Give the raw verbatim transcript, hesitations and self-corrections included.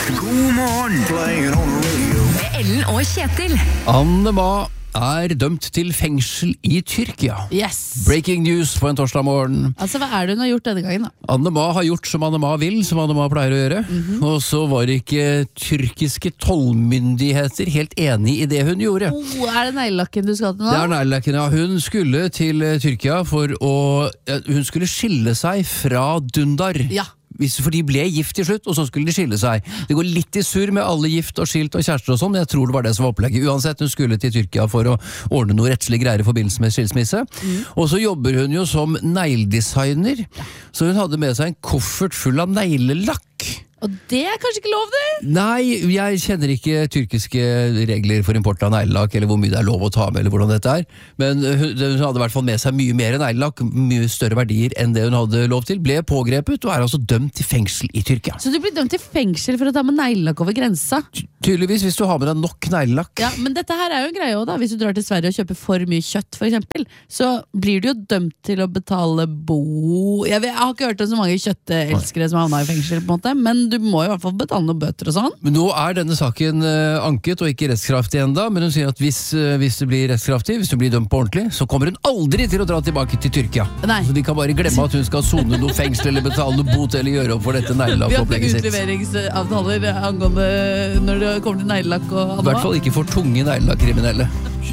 God morgen, playing on the radio. Med Ellen og Kjetil. Anne Ma er dømt til fengsel i Tyrkia. Yes. Breaking news på en torsdag morgen. Altså, hva er det hun har gjort denne gangen da? Anne Ma har gjort som Anne Ma vil, som Anne Ma pleier å gjøre. Mm-hmm. Og så var ikke tyrkiske tollmyndigheter helt enig i det hun gjorde. Oh, er det neglelakken du skal til nå? Det er neglelakken, ja. Hun skulle til Tyrkia for å... Hun skulle skille seg fra Dundar. Ja. For de ble gift til slutt, og så skulle de skille seg. Det går litt i surr med alle gift og skilt og kjærester og sånn, men jeg tror det var det som var opplegget. Uansett, hun skulle til Tyrkia for å ordne noe rettslig greier i forbindelse med skilsmisse. Mm. Og så jobber hun jo som negledesigner, så hun hadde med seg en koffert full av neglelakk. Og det er kanskje ikke lov, det? Nei, jeg kjenner ikke tyrkiske regler for import av neglelakk, eller hvor mye det er lov å ta med, eller hvordan dette er. Men hun, hun hadde i hvert fall med seg mye mer neglelakk, mye større verdier enn det hun hadde lov til. Ble pågrepet og er altså dømt til fengsel i Tyrkia. Så du blir dømt til fengsel for å ta med neglelakk over grensa? Tydeligvis, hvis du har med deg nok neglelakk. Ja, men dette her er jo en greie også da. Hvis du drar til Sverige og kjøper for mye kjøtt, for eksempel, så blir du jo dømt til å betale bo... Jeg, vet, jeg har ikke hørt om så mange kjøttelskere som havner i fengsel, på en måte, men du må jo i hvert fall betale noen bøter og sånn. Men nå er denne saken uh, anket og ikke rettskraftig enda, men hun sier at hvis, uh, hvis det blir rettskraftig, hvis hun blir dømt på ordentlig, så kommer hun aldri til å dra tilbake til Tyrkia. Nei. Så de kan bare glemme at hun skal sone noe fengsel eller betale noe bot eller gjøre opp for dette neglelakkopplegget sitt. Vi har ikke utleveringsavtaler angående når det kommer til neglelakk og... I hvert fall ikke for tunge neglelakkriminelle.